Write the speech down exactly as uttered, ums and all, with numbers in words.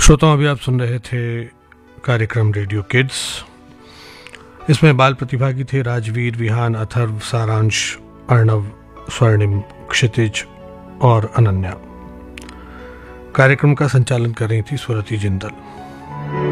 श्रोताओं, अभी आप सुन रहे थे कार्यक्रम रेडियो किड्स। इसमें बाल प्रतिभा की थे राजवीर, विहान, अथर्व, सारांश, अर्णव, स्वर्णिम, क्षितिज और अनन्या। कार्यक्रम का संचालन कर रही थी स्वरती जिंदल।